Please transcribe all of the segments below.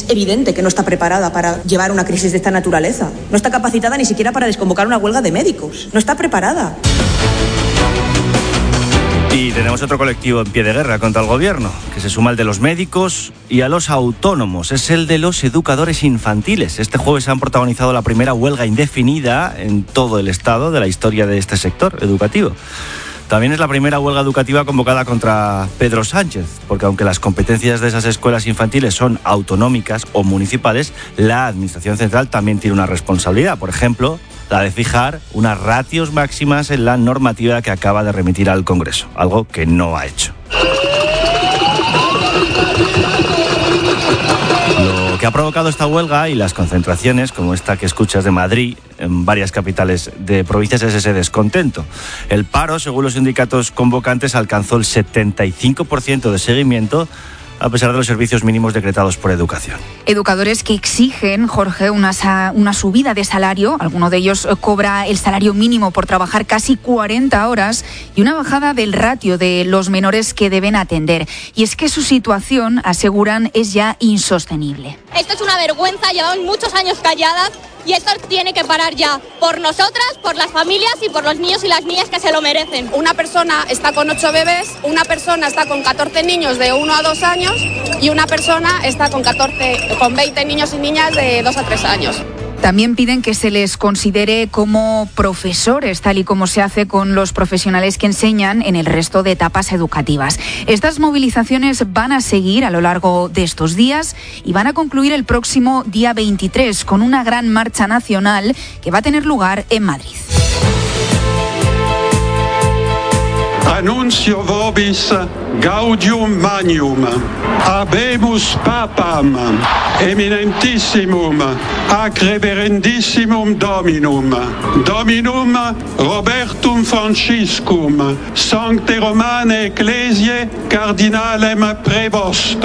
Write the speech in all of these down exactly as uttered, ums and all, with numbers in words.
Es evidente que no está preparada para llevar una crisis de esta naturaleza. No está capacitada ni siquiera para desconvocar una huelga de médicos. No está preparada. Y tenemos otro colectivo en pie de guerra contra el gobierno, que se suma al de los médicos y a los autónomos. Es el de los educadores infantiles. Este jueves han protagonizado la primera huelga indefinida en todo el estado de la historia de este sector educativo. También es la primera huelga educativa convocada contra Pedro Sánchez, porque aunque las competencias de esas escuelas infantiles son autonómicas o municipales, la Administración Central también tiene una responsabilidad. Por ejemplo, la de fijar unas ratios máximas en la normativa que acaba de remitir al Congreso, algo que no ha hecho. Lo que ha provocado esta huelga y las concentraciones, como esta que escuchas de Madrid, en varias capitales de provincias, es ese descontento. El paro, según los sindicatos convocantes, alcanzó el setenta y cinco por ciento de seguimiento, a pesar de los servicios mínimos decretados por Educación. Educadores que exigen, Jorge, una, una subida de salario. Alguno de ellos cobra el salario mínimo por trabajar casi cuarenta horas y una bajada del ratio de los menores que deben atender. Y es que su situación, aseguran, es ya insostenible. Esto es una vergüenza, llevamos muchos años calladas y esto tiene que parar ya, por nosotras, por las familias y por los niños y las niñas que se lo merecen. Una persona está con ocho bebés, una persona está con catorce niños de uno a dos años y una persona está con catorce, con veinte niños y niñas de dos a tres años. También piden que se les considere como profesores, tal y como se hace con los profesionales que enseñan en el resto de etapas educativas. Estas movilizaciones van a seguir a lo largo de estos días y van a concluir el próximo día veintitrés con una gran marcha nacional que va a tener lugar en Madrid. Annuncio vobis gaudium magnum, habemus papam, eminentissimum, ac reverendissimum dominum, dominum Robertum Franciscum, sancte Romane Ecclesiae cardinalem prevost.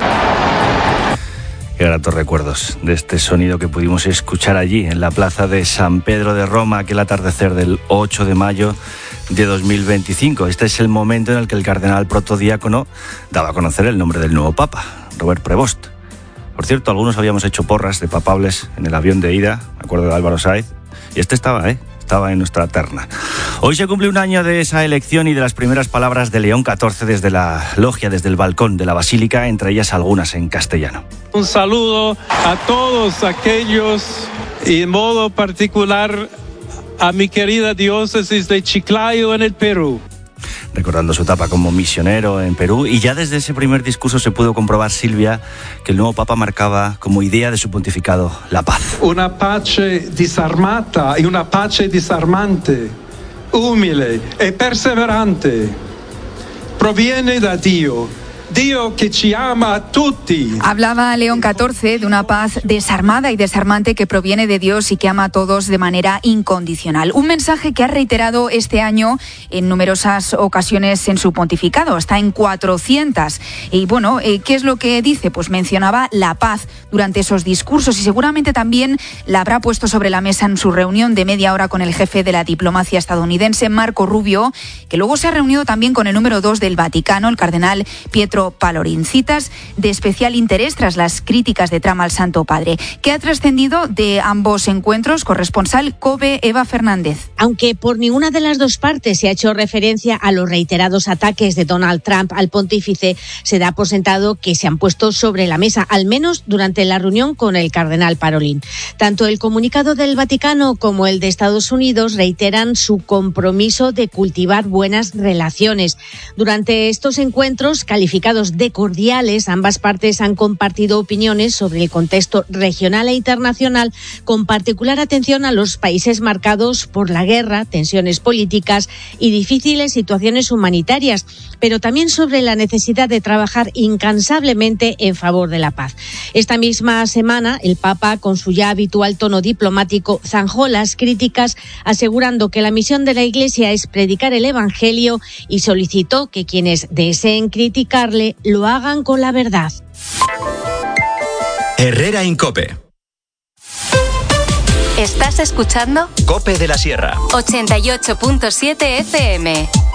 Qué gratos recuerdos de este sonido que pudimos escuchar allí, en la plaza de San Pedro de Roma, aquel atardecer del ocho de mayo de dos mil veinticinco. Este es el momento en el que el cardenal protodiácono daba a conocer el nombre del nuevo papa, Robert Prevost. Por cierto, algunos habíamos hecho porras de papables en el avión de ida, me acuerdo de Álvaro Sáez, y este estaba, ¿eh? Estaba en nuestra terna. Hoy se cumple un año de esa elección y de las primeras palabras de León catorce desde la logia, desde el balcón de la Basílica, entre ellas algunas en castellano. Un saludo a todos aquellos y en modo particular a mi querida diócesis de Chiclayo en el Perú. Recordando su etapa como misionero en Perú, y ya desde ese primer discurso se pudo comprobar, Silvia, que el nuevo Papa marcaba como idea de su pontificado la paz. Una pace disarmata y una pace disarmante, umile e perseverante, proviene da Dio. Dio que ci ama a tutti. Hablaba León catorce de una paz desarmada y desarmante que proviene de Dios y que ama a todos de manera incondicional. Un mensaje que ha reiterado este año en numerosas ocasiones en su pontificado, está en cuatrocientas. Y bueno, ¿qué es lo que dice? Pues mencionaba la paz durante esos discursos y seguramente también la habrá puesto sobre la mesa en su reunión de media hora con el jefe de la diplomacia estadounidense, Marco Rubio, que luego se ha reunido también con el número dos del Vaticano, el cardenal Pietro Parolin. Citas de especial interés tras las críticas de Trump al Santo Padre. ¿Qué ha trascendido de ambos encuentros? Corresponsal COPE, Eva Fernández. Aunque por ninguna de las dos partes se ha hecho referencia a los reiterados ataques de Donald Trump al pontífice, se da por sentado que se han puesto sobre la mesa, al menos durante la reunión con el cardenal Parolin. Tanto el comunicado del Vaticano como el de Estados Unidos reiteran su compromiso de cultivar buenas relaciones. Durante estos encuentros, calificados de cordiales, ambas partes han compartido opiniones sobre el contexto regional e internacional, con particular atención a los países marcados por la guerra, tensiones políticas y difíciles situaciones humanitarias, pero también sobre la necesidad de trabajar incansablemente en favor de la paz. Esta misma semana, el Papa, con su ya habitual tono diplomático, zanjó las críticas, asegurando que la misión de la Iglesia es predicar el Evangelio y solicitó que quienes deseen criticarle lo hagan con la verdad. Herrera en COPE. ¿Estás escuchando? COPE de la Sierra. ochenta y ocho punto siete F M.